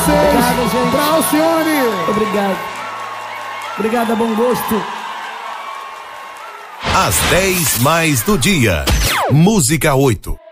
vocês. Obrigado, gente. Pra Alcione. Obrigado. Obrigado, bom gosto. Às 10 mais do dia. Música 8.